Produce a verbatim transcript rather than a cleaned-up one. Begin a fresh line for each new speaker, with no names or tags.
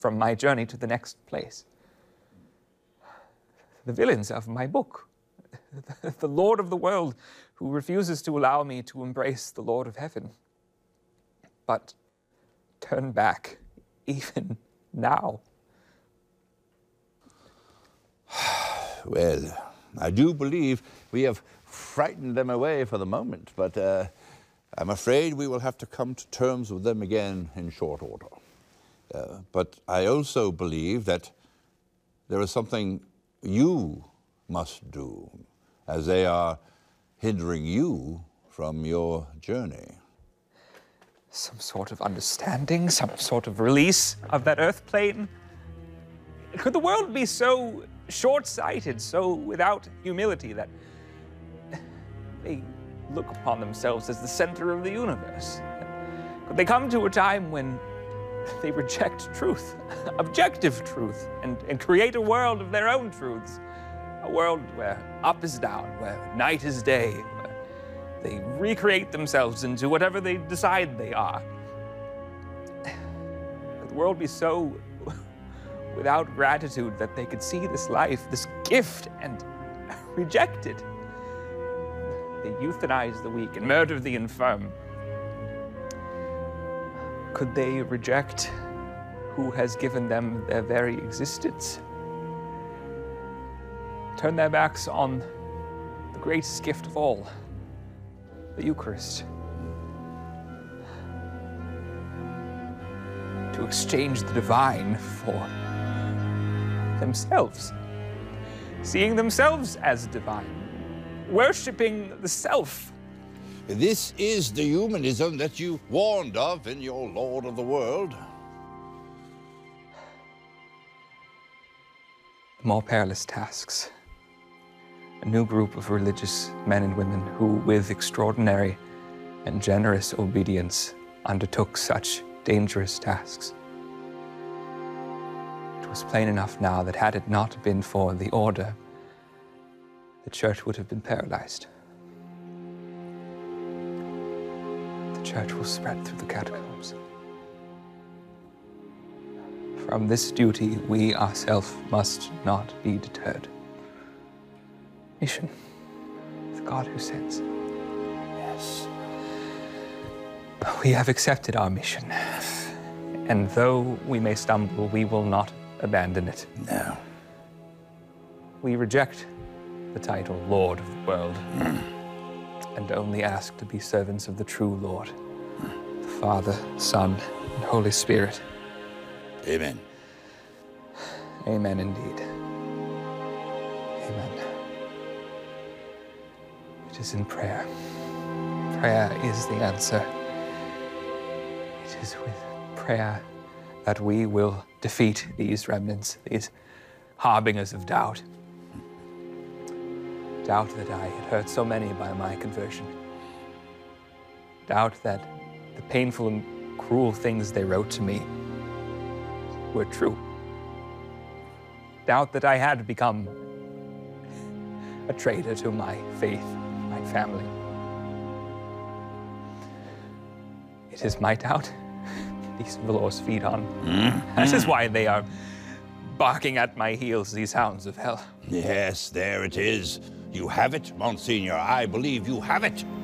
from my journey to the next place. The villains of my book, the Lord of the world who refuses to allow me to embrace the Lord of heaven. But turn back even now.
Well, I do believe we have frightened them away for the moment, but uh, I'm afraid we will have to come to terms with them again in short order. Uh, but I also believe that there is something you must do, as they are hindering you from your journey.
Some sort of understanding, some sort of release of that earth plane? Could the world be so short-sighted, so without humility, that they look upon themselves as the center of the universe? Could they come to a time when they reject truth, objective truth, and, and create a world of their own truths? A world where up is down, where night is day, where they recreate themselves into whatever they decide they are. Could the world be so without gratitude that they could see this life, this gift, and reject it? They euthanize the weak and murder the infirm. Could they reject who has given them their very existence? Turn their backs on the greatest gift of all, the Eucharist. To exchange the divine for themselves, seeing themselves as divine, worshipping the self.
This is the humanism that you warned of in your Lord of the World.
More perilous tasks. A new group of religious men and women who, with extraordinary and generous obedience, undertook such dangerous tasks. It was plain enough now that had it not been for the order, the church would have been paralyzed. The church will spread through the catacombs. From this duty, we ourselves must not be deterred. Mission, the God who sends.
Yes.
We have accepted our mission. And though we may stumble, we will not abandon it.
No.
We reject the title Lord of the world
mm.
and only ask to be servants of the true Lord, mm. the Father, Son, and Holy Spirit.
Amen.
Amen indeed. Amen. It is in prayer. Prayer is the answer. It is with prayer that we will defeat these remnants, these harbingers of doubt. Doubt that I had hurt so many by my conversion. Doubt that the painful and cruel things they wrote to me were true. Doubt that I had become a traitor to my faith, my family. It is my doubt these Valors feed on.
Mm-hmm.
That is why they are barking at my heels, these hounds of hell.
Yes, there it is. You have it, Monsignor. I believe you have it.